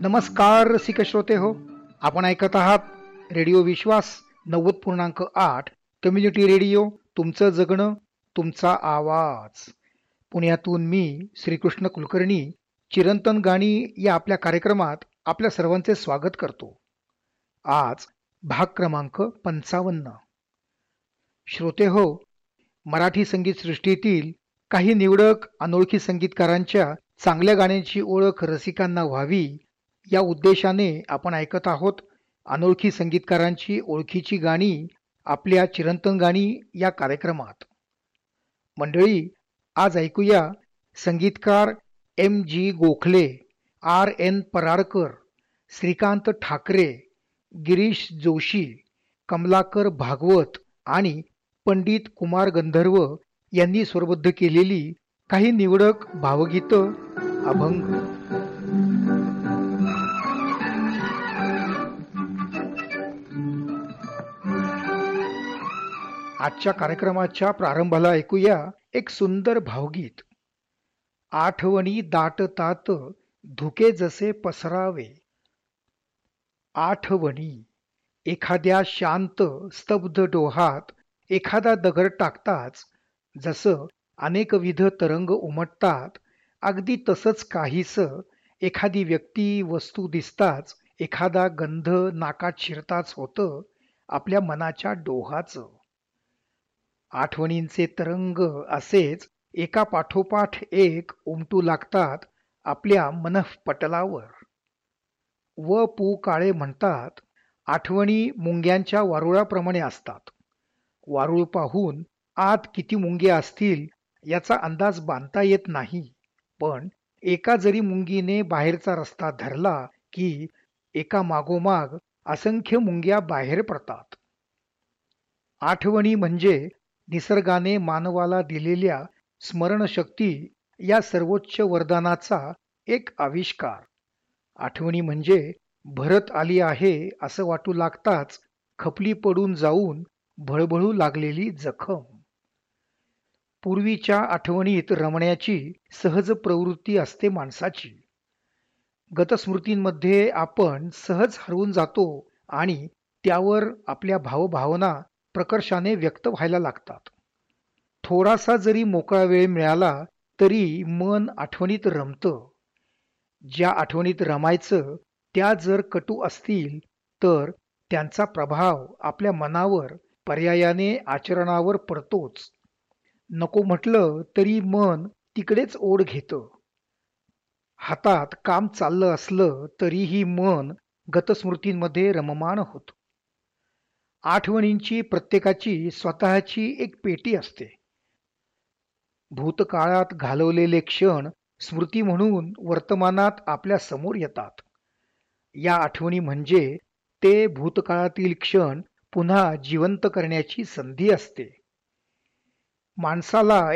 नमस्कार रसिक श्रोते हो, आपण ऐकत आहात रेडिओ विश्वास 90.8 कम्युनिटी रेडिओ. तुमचं जगणं, तुमचा आवाज. पुण्यातून मी श्रीकृष्ण कुलकर्णी चिरंतन गाणी या आपल्या कार्यक्रमात आपल्या सर्वांचे स्वागत करतो. आज भाग क्रमांक 55. श्रोते हो, मराठी संगीत सृष्टीतील काही निवडक अनोळखी संगीतकारांच्या चांगल्या गाण्यांची ओळख रसिकांना व्हावी या उद्देशाने आपण ऐकत आहोत अनोळखी संगीतकारांची ओळखीची गाणी आपल्या चिरंतन गाणी या कार्यक्रमात. मंडळी, आज ऐकूया संगीतकार M.G. गोखले, R.N. पराडकर, श्रीकांत ठाकरे, गिरीश जोशी, कमलाकर भागवत आणि पंडित कुमार गंधर्व यांनी स्वरबद्ध केलेली काही निवडक भावगीतं, अभंग. आजच्या कार्यक्रमाच्या प्रारंभाला ऐकूया एक सुंदर भावगीत. आठवणी दाटतात धुके जसे पसरावे. आठवणी एखाद्या शांत स्तब्ध डोहात एखादा दगड टाकताच जसं अनेकविध तरंग उमटतात, अगदी तसंच काहीसं एखादी व्यक्ती वस्तू दिसताच एखादा गंध नाकात शिरताच होतं आपल्या मनाच्या डोहाचं. आठवणींचे तरंग असेच एका पाठोपाठ एक उमटू लागतात आपल्या मनःपटलावर. व पु काळे म्हणतात, आठवणी मुंग्यांच्या वारुळाप्रमाणे असतात. वारुळ पाहून आत किती मुंग्या असतील याचा अंदाज बांधता येत नाही, पण एका जरी मुंगीने बाहेरचा रस्ता धरला की एका मागोमाग असंख्य मुंग्या बाहेर पडतात. आठवणी म्हणजे निसर्गाने मानवाला दिलेल्या स्मरणशक्ती या सर्वोच्च वरदानाचा एक आविष्कार. आठवणी म्हणजे भरत आली आहे असं वाटू लागताच खपली पडून जाऊन भळभळू लागलेली जखम. पूर्वीच्या आठवणीत रमण्याची सहज प्रवृत्ती असते माणसाची. गतस्मृतींमध्ये आपण सहज हरवून जातो आणि त्यावर आपल्या भावभावना प्रकर्षाने व्यक्त व्हायला लागतात. थोडासा जरी मोकळा वेळ मिळाला तरी मन आठवणीत रमतं. ज्या आठवणीत रमायचं त्या जर कटू असतील तर त्यांचा प्रभाव आपल्या मनावर पर्यायाने आचरणावर पडतोच. नको म्हटलं तरी मन तिकडेच ओढ घेतं. हातात काम चाललं असलं तरीही मन गतस्मृतींमध्ये रममाण होतं. आठवणींची प्रत्येकाची स्वतःची एक पेटी असते. भूतकाळात घालवलेले क्षण स्मृती म्हणून वर्तमानात आपल्या समोर येतात. या आठवणी म्हणजे ते भूतकाळातील क्षण पुन्हा जिवंत करण्याची संधी असते. माणसाला